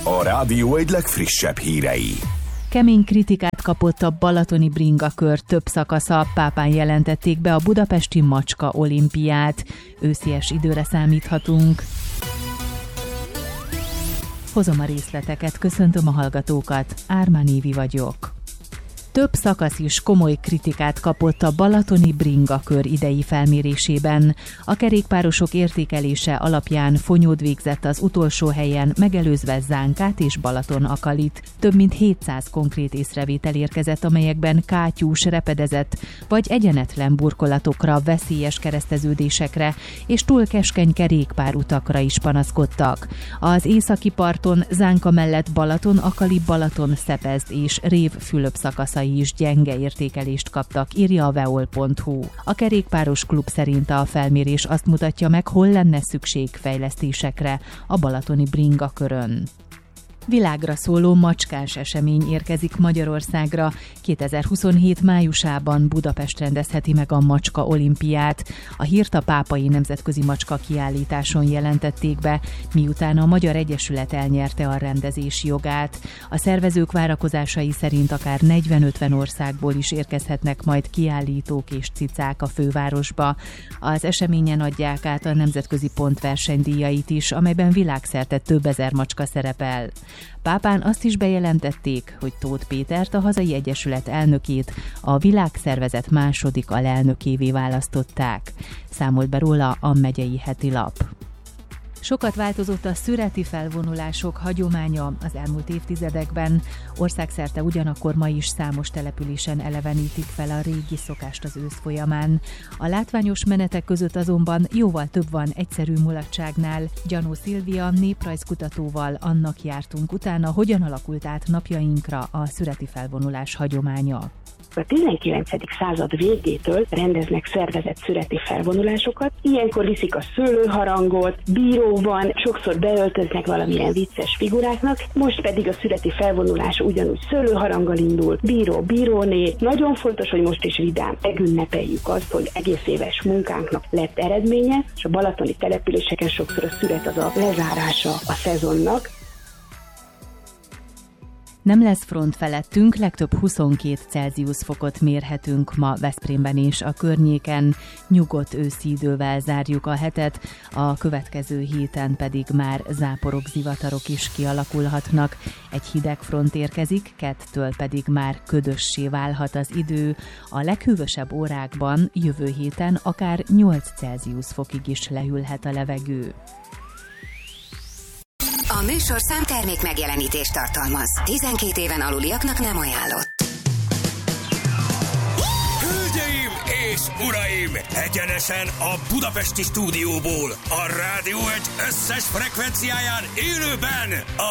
a rádió egy legfrissebb hírei. Kemény kritikát kapott a balatoni bringakör több szakasza, Pápán jelentették be a budapesti macska olimpiát. Őszies időre számíthatunk. Hozom a részleteket, köszöntöm a hallgatókat, Ármán Évi vagyok. Több szakasz is komoly kritikát kapott a balatoni bringakör idei felmérésében. A kerékpárosok értékelése alapján Fonyód végzett az utolsó helyen, megelőzve Zánkát és Balatonakalit. Több mint 700 konkrét észrevétel érkezett, amelyekben kátyús, repedezett vagy egyenetlen burkolatokra, veszélyes kereszteződésekre és túl keskeny kerékpárutakra is panaszkodtak. Az északi parton Zánka mellett Balatonakali, Balatonszepezd és Rév-Fülöp szakaszai is gyenge értékelést kaptak, írja a veol.hu. A kerékpáros klub szerint a felmérés azt mutatja meg, hol lenne szükség fejlesztésekre a balatoni bringakörön. Világra szóló macskás esemény érkezik Magyarországra. 2027 májusában Budapest rendezheti meg a macska olimpiát. A hírt a pápai nemzetközi macska kiállításon jelentették be, miután a Magyar Egyesület elnyerte a rendezés jogát. A szervezők várakozásai szerint akár 40-50 országból is érkezhetnek majd kiállítók és cicák a fővárosba. Az eseményen adják át a nemzetközi pontversenydíjait is, amelyben világszerte több ezer macska szerepel. Pápán azt is bejelentették, hogy Tóth Pétert, a hazai egyesület elnökét a világszervezet második alelnökévé választották. Számolt be róla a Megyei Heti Lap. Sokat változott a szüreti felvonulások hagyománya az elmúlt évtizedekben. Országszerte ugyanakkor ma is számos településen elevenítik fel a régi szokást az ősz folyamán. A látványos menetek között azonban jóval több van egyszerű mulatságnál. Gyanó Szilvia néprajzkutatóval annak jártunk utána, hogyan alakult át napjainkra a szüreti felvonulás hagyománya. A 19. század végétől rendeznek szervezett szüreti felvonulásokat. Ilyenkor viszik a szőlőharangot, bíró van, sokszor beöltöznek valamilyen vicces figuráknak, most pedig a szüreti felvonulás ugyanúgy szőlőharanggal indul, bíró, bíróné. Nagyon fontos, hogy most is vidám megünnepeljük azt, hogy egész éves munkánknak lett eredménye, és a balatoni településeken sokszor a szüret az a lezárása a szezonnak. Nem lesz front felettünk, legtöbb 22 Celsius fokot mérhetünk ma Veszprémben és a környéken. Nyugodt őszi idővel zárjuk a hetet, a következő héten pedig már záporok, zivatarok is kialakulhatnak. Egy hideg front érkezik, kettől pedig már ködössé válhat az idő. A leghűvösebb órákban jövő héten akár 8 Celsius fokig is lehűlhet a levegő. A műsorszám termék megjelenítést tartalmaz. 12 éven aluliaknak nem ajánlott. Hölgyeim és uraim! Egyenesen a budapesti stúdióból, a Rádió egy összes frekvenciáján élőben